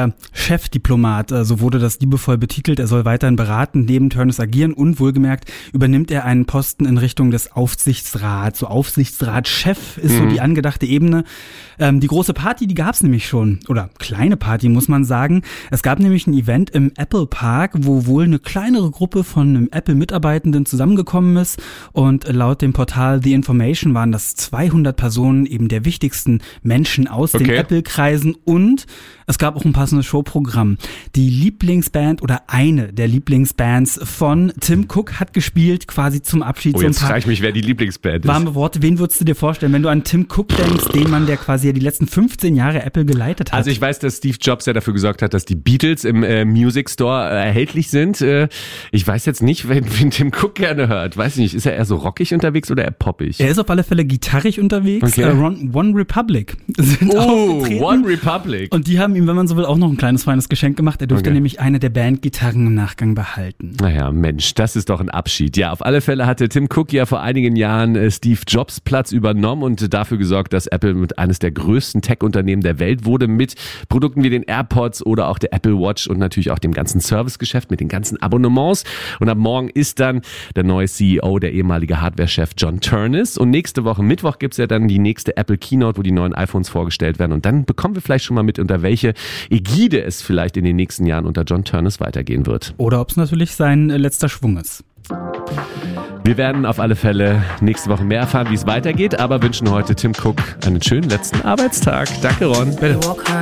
der Chefdiplomat, so wurde das liebevoll betitelt. Er soll weiterhin beratend neben Ternus agieren und wohlgemerkt übernimmt er einen Posten in Richtung des Aufsichtsrats. So Aufsichtsratschef ist so die angedachte Ebene. Die große Party, die gab's nämlich schon. Oder kleine Party, muss man sagen. Es gab nämlich ein Event im Apple Park, wo wohl eine kleinere Gruppe von einem Apple-Mitarbeitenden zusammengekommen ist. Und laut dem Portal The Information waren das 200 Personen, eben der wichtigsten Menschen aus den Apple-Kreisen. Und es gab auch ein passendes Showprogramm. Die Lieblingsband oder eine der Lieblingsbands von Tim Cook hat gespielt, quasi zum Abschied. Jetzt frage ich mich, wer die Lieblingsband ist. Warme Worte, wen würdest du dir vorstellen, wenn du an Tim Cook denkst, den Mann, der quasi die letzten 15 Jahre Apple geleitet hat? Also ich weiß, dass Steve Jobs ja dafür gesorgt hat, dass die Beatles im Music Store erhältlich sind. Ich weiß jetzt nicht, wen Tim Cook gerne hört. Weiß ich nicht, ist er eher so rockig unterwegs oder eher poppig? Er ist auf alle Fälle gitarrig unterwegs. Okay. One Republic sind aufgetreten. One Republic. Und die haben ihm, wenn man so will, auch noch ein kleines feines Geschenk gemacht. Er durfte nämlich eine der Bandgitarren im Nachgang behalten. Naja, Mensch, das ist doch ein Abschied. Ja, auf alle Fälle hatte Tim Cook ja vor einigen Jahren Steve Jobs Platz übernommen und dafür gesorgt, dass Apple mit eines der größten Tech-Unternehmen der Welt wurde, mit Produkten wie den AirPods oder auch der Apple Watch und natürlich auch dem ganzen Servicegeschäft mit den ganzen Abonnements. Und ab morgen ist dann der neue CEO, der ehemalige Hardware-Chef John Ternus. Und nächste Woche Mittwoch gibt's ja dann die nächste Apple Keynote, wo die neuen iPhones vorgestellt werden. Und dann bekommen wir vielleicht schon mal mit, unter welche Ägide es vielleicht in den nächsten Jahren unter John Ternus weitergehen wird. Oder ob es natürlich sein letzter Schwung ist. Wir werden auf alle Fälle nächste Woche mehr erfahren, wie es weitergeht, aber wünschen heute Tim Cook einen schönen letzten Arbeitstag. Danke, Ron. Bitte.